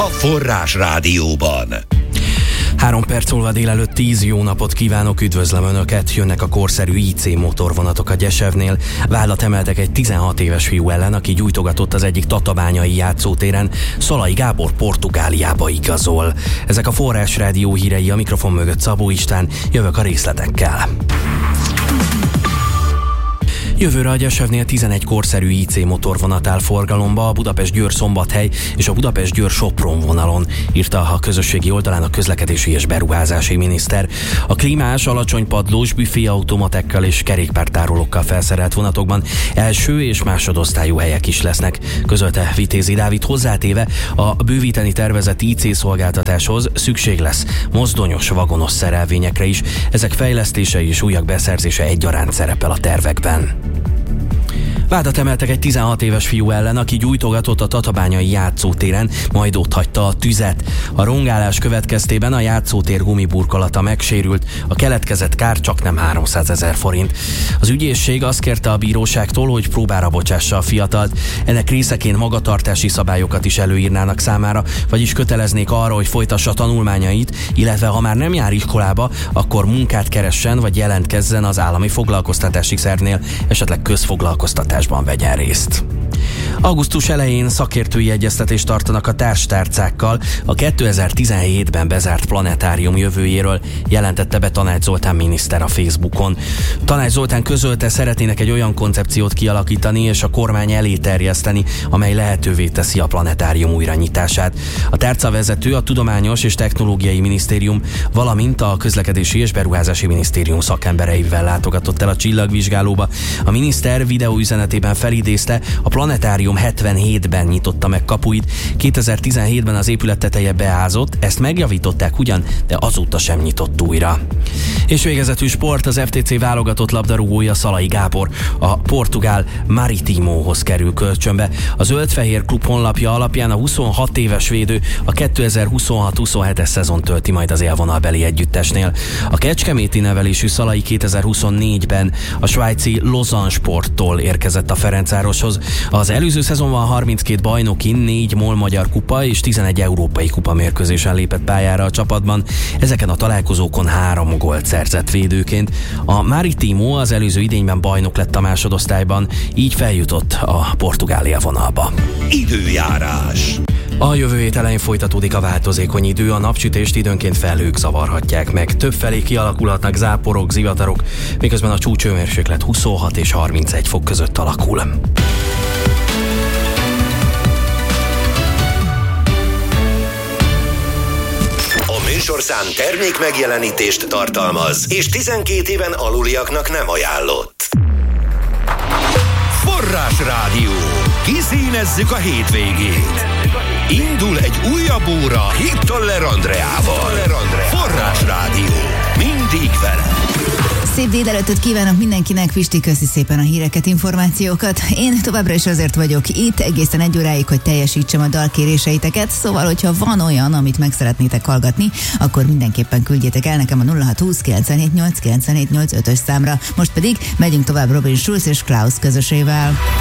Forrás Rádióban. 3 perc múlva délelőtt 10. Jó napot kívánok, üdvözlöm Önöket! Jönnek a korszerű IC motorvonatok a Gyesevnél. Vádat emeltek egy 16 éves fiú ellen, aki gyújtogatott az egyik tatabányai játszótéren. Szalai Gábor Portugáliába igazol. Ezek a Forrás Rádió hírei, a mikrofon mögött Szabó István, jövök a részletekkel. Jövőre a Gyesevnél 11 korszerű IC motorvonat áll forgalomba a Budapest-Győr-Szombathely és a Budapest-Győr-Sopron vonalon, írta a közösségi oldalán a közlekedési és beruházási miniszter. A klímás, alacsonypadlós, büféautomatekkel és kerékpártárolókkal felszerelt vonatokban első és másodosztályú helyek is lesznek, közölte Vitézi Dávid, hozzátéve, a bővíteni tervezett IC szolgáltatáshoz szükség lesz mozdonyos, vagonos szerelvényekre is. Ezek fejlesztése és újak beszerzése egyaránt szerepel a tervekben. Vádat emeltek egy 16 éves fiú ellen, aki gyújtogatott a tatabányai játszótéren, majd otthagyta a tüzet. A rongálás következtében a játszótér gumiburkolata megsérült, a keletkezett kár csaknem 300 000 forint. Az ügyészség azt kérte a bíróságtól, hogy próbára bocsássa a fiatalt. Ennek részeként magatartási szabályokat is előírnának számára, vagyis köteleznék arra, hogy folytassa tanulmányait, illetve ha már nem jár iskolába, akkor munkát keressen vagy jelentkezzen az állami foglalkoztatási szervnél, esetleg közfoglalkoztatásban vegyen részt. Augusztus elején szakértői egyeztetést tartanak a társtárcákkal a 2017-ben bezárt planetárium jövőjéről, jelentette be Tanács Zoltán miniszter a Facebookon. Tanács Zoltán közölte, szeretnének egy olyan koncepciót kialakítani és a kormány elé terjeszteni, amely lehetővé teszi a planetárium újranyitását. A tárcavezető a Tudományos és Technológiai Minisztérium, valamint a Közlekedési és Beruházási Minisztérium szakembereivel látogatott el a csillagvizsgálóba. A miniszter videóüzenetében felidézte, a planetárium 77-ben nyitotta meg kapuit, 2017-ben az épület teteje beázott, ezt megjavították ugyan, de azóta sem nyitott újra. És végezetű sport, az FTC válogatott labdarúgója Szalai Gábor a portugál Maritimóhoz kerül kölcsönbe. A zöld-fehér klub honlapja alapján a 26 éves védő a 2026-27-es szezon tölti majd az élvonalbeli együttesnél. A kecskeméti nevelésű Szalai 2024-ben a svájci Lausanne Sporttól érkezett a Ferencvároshoz. Az előző szezonban 32 bajnoki, 4 MOL magyar kupa és 11 európai kupa mérkőzésen lépett pályára a csapatban. Ezeken a találkozókon 3 gólt szerzett védőként. A Maritimo az előző idényben bajnok lett a másodosztályban, így feljutott a Portugália vonalba. Időjárás. A jövő hét elején folytatódik a változékony idő, a napsütést időnként felhők zavarhatják meg. Többfelé kialakulhatnak záporok, zivatarok, miközben a csúcshőmérséklet 26 és 31 fok között alakul. A műsorszám termék megjelenítést tartalmaz, és 12 éven aluliaknak nem ajánlott. Forrás Rádió. Kiszínezzük a hétvégét. Indul egy újabb óra Hittaller Andreával. Forrás Rádió. Mindig vele. Szép délelőttöt kívánok mindenkinek, Pisti, köszi szépen a híreket, információkat. Én továbbra is azért vagyok itt, egészen 1 óráig, hogy teljesítsem a dalkéréseiteket, szóval, hogyha van olyan, amit meg szeretnétek hallgatni, akkor mindenképpen küldjétek el nekem a 0620 978 978 5-ös számra. Most pedig megyünk tovább Robin Schulz és Klaus közösével.